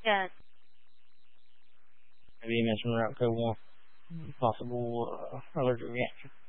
Yes. Maybe you mentioned about possible allergic reaction.